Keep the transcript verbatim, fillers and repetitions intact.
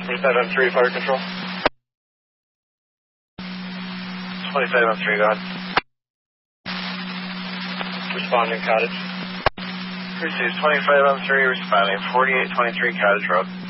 twenty-five on three, fire control. twenty-five on three, go ahead. Responding, cottage. Pursuit twenty-five on three, responding, forty-eight twenty-three Cottage Road.